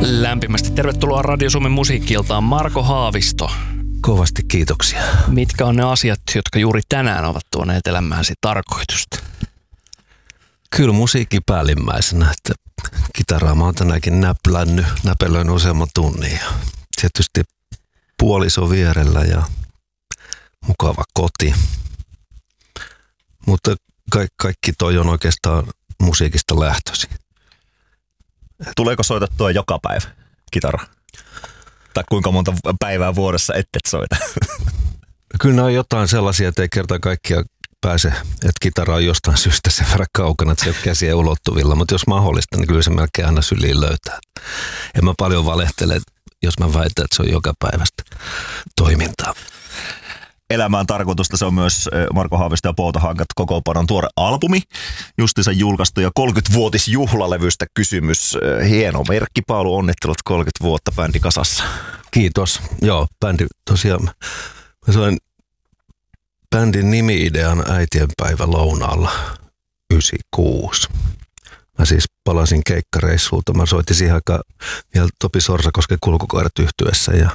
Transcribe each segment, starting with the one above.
Lämpimästi tervetuloa Radio Suomen musiikki-iltaan, Marko Haavisto. Kovasti kiitoksia. Mitkä on ne asiat, jotka juuri tänään ovat tuoneet elämääsi tarkoitusta? Kyllä musiikki päällimmäisenä, että kitaraa mä oon tänäänkin näpelöin useamman tunnin ja tietysti puoliso vierellä ja mukava koti. Mutta kaikki toi on oikeastaan musiikista lähtöisin. Tuleeko soitettua joka päivä kitara? Tai kuinka monta päivää vuodessa et soita? Kyllä ne on jotain sellaisia, että ei kerta kaikkiaan pääse, että kitara on jostain syystä sen verran kaukana, että se ei ole käsien ulottuvilla. Mutta jos mahdollista, niin kyllä se melkein aina syliin löytää. En mä paljon valehtele, jos mä väitän, että se on joka päivästä toimintaa. Elämään tarkoitusta se on myös Marko Haavisto ja Poutahankat kokoonpanon tuore albumi. Justiinsa julkaistu ja 30-vuotisjuhlalevystä kysymys. Hieno merkkipaalu, onnittelut 30 vuotta bändi kasassa. Kiitos. Joo, bändi tosiaan. Mä sain bändin nimi-idean äitienpäivä lounaalla 96. Mä siis palasin keikkareissulta. Mä soitin siihen aikaan vielä Topi Sorsakosken Kulkukoirat yhtyessä ja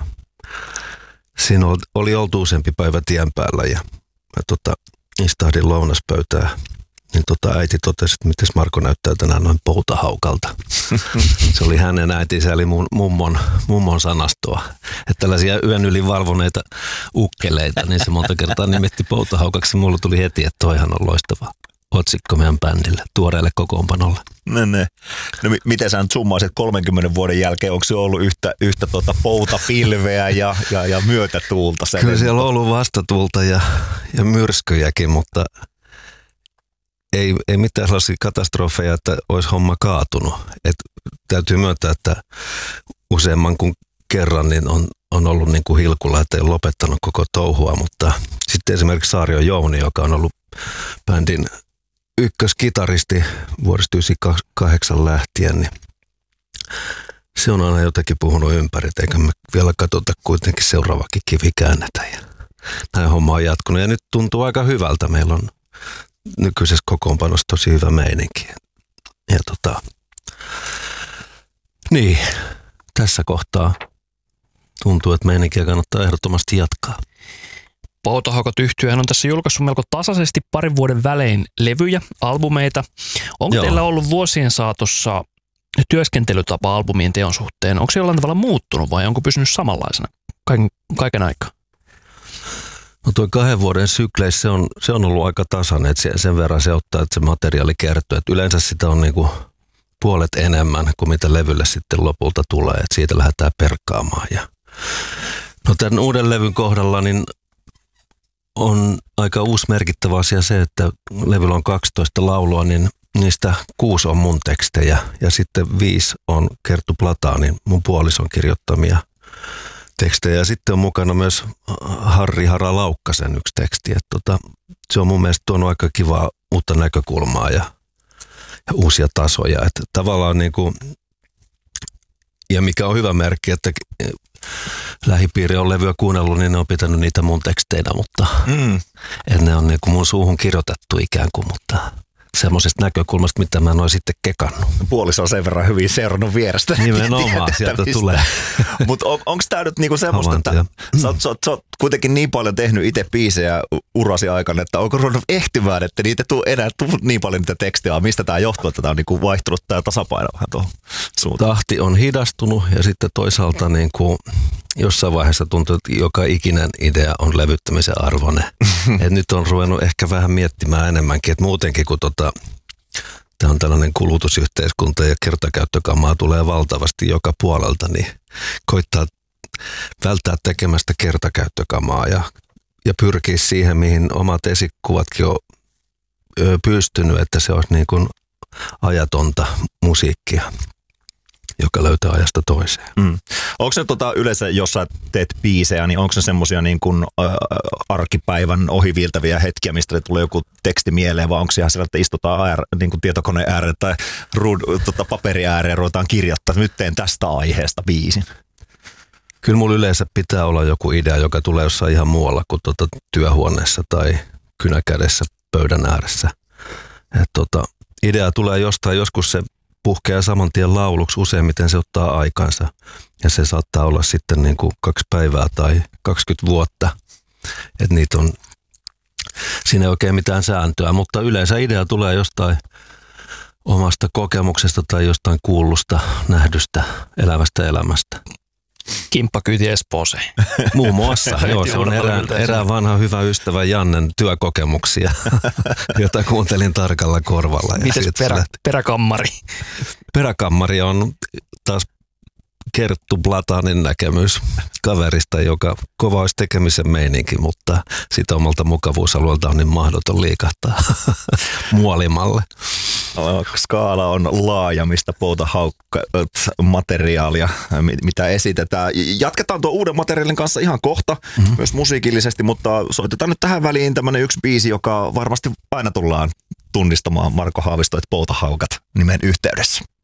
siinä oli oltu useampi päivä tien päällä ja mä istahdin lounaspöytään. Niin äiti totesi, että mites Marko näyttää tänään noin poutahaukalta. Se oli hänen äitinsä, eli mummon sanastoa. Että tällaisia yön yli valvoneita ukkeleita, niin se monta kertaa nimitti poutahaukaksi. Mulla tuli heti, että toihan on loistava otsikko meidän bändille, tuoreelle kokoonpanolle. No miten sä nyt summaisit 30 vuoden jälkeen, onko se ollut yhtä poutapilveä ja myötätuulta? Kyllä siellä on ollut vastatuulta ja myrskyjäkin, mutta ei mitään sellaisia katastrofeja, että olisi homma kaatunut. Et täytyy myöntää, että useamman kuin kerran niin on ollut niin kuin hilkulla, että ei ole lopettanut koko touhua, mutta sitten esimerkiksi Saario Jouni, joka on ollut bändin ykköskitaristi vuodesta 1998 lähtien, niin se on aina jotenkin puhunut ympäri, eikä me vielä katsota kuitenkin seuraavakin kivi käännetä. Ja näin homma on jatkunut ja nyt tuntuu aika hyvältä. Meillä on nykyisessä kokoonpanossa tosi hyvä meininki. Ja niin, tässä kohtaa tuntuu, että meininkiä kannattaa ehdottomasti jatkaa. Poutahaukat yhtyehän on tässä julkaissut melko tasaisesti parin vuoden välein levyjä, albumeita. Onko teillä ollut vuosien saatossa työskentelytapa albumien teon suhteen? Onko se jollain tavalla muuttunut vai onko pysynyt samanlaisena kaiken aikaa? No tuo 2 vuoden sykleissä se on ollut aika tasainen, että sen verran se ottaa, että se materiaali kertyy. Että yleensä sitä on niinku puolet enemmän kuin mitä levylle sitten lopulta tulee, että siitä lähdetään perkaamaan. No tämän uuden levyn kohdalla niin on aika uusi merkittävä asia se, että levyllä on 12 laulua, niin niistä 6 on mun tekstejä ja sitten 5 on Kerttu Plataanin, mun puolison kirjoittamia tekstejä. Ja sitten on mukana myös Harri Hara Laukkasen yksi teksti. Että se on mun mielestä tuonut aika kivaa uutta näkökulmaa ja uusia tasoja. Että tavallaan niin kuin, ja mikä on hyvä merkki, että lähipiiri on levyä kuunnellut, niin ne on pitänyt niitä mun teksteinä, mutta että ne on niin kuin mun suuhun kirjoitettu ikään kuin, mutta semmoisesta näkökulmasta, mitä mä en ole sitten kekannut. Puoliso on sen verran hyvin seurannut vierestä. Nimenomaan, sieltä tulee. Mutta onko tämä nyt niinku semmoista, että sä oot kuitenkin niin paljon tehnyt itse biisejä urasi aikana, että onko ruvennut ehtimään, että niitä enää tuu niin paljon niitä tekstejä, mistä tämä johtuu, että tämä on niinku vaihtunut tämä tasapaino vähän tuohon suuntaan? Tahti on hidastunut ja sitten toisaalta niinku jossain vaiheessa tuntuu, että joka ikinen idea on levyttämisen arvoinen. Et nyt on ruvennut ehkä vähän miettimään enemmänkin, että muutenkin kun tämä on tällainen kulutusyhteiskunta ja kertakäyttökamaa tulee valtavasti joka puolelta, niin koittaa välttää tekemästä kertakäyttökamaa ja pyrkiä siihen, mihin omat esikuvatkin on pystynyt, että se olisi niin kuin ajatonta musiikkia, joka löytää ajasta toiseen. Onko se yleensä, jos sä teet biisejä, niin onko se semmoisia niin kuin arkipäivän ohiviiltäviä hetkiä, mistä tulee joku teksti mieleen, vai onko se ihan sillä, että istutaan niin kuin tietokoneen ääreen tai paperi ääreen ja ruvetaan kirjoittaa, nyt teen tästä aiheesta biisin? Kyllä mulla yleensä pitää olla joku idea, joka tulee jossain ihan muualla kuin työhuoneessa tai kynäkädessä pöydän ääressä. Idea tulee jostain, joskus se puhkeaa saman tien lauluksi, useimmiten se ottaa aikansa. Ja se saattaa olla sitten niin kuin 2 päivää tai 20 vuotta. Että niitä on, siinä ei oikein mitään sääntöä, mutta yleensä idea tulee jostain omasta kokemuksesta tai jostain kuullusta, nähdystä, elävästä elämästä. Kimppakyyti Espooseen. Muun muassa, joo, se on erään vanha hyvä ystävä Jannen työkokemuksia, jota kuuntelin tarkalla korvalla. Mites peräkammari? Peräkammari on taas Kerttu Platanin näkemys kaverista, joka kova olisi tekemisen meininki, mutta siitä omalta mukavuusalueelta on niin mahdoton liikahtaa muolimalle. Skaala on laaja, mistä materiaalia, mitä esitetään. Jatketaan tuon uuden materiaalin kanssa ihan kohta, myös musiikillisesti, mutta soitetaan nyt tähän väliin tämmönen yksi biisi, joka varmasti aina tullaan tunnistamaan Marko Haavisto, että Poutahaukat nimen yhteydessä.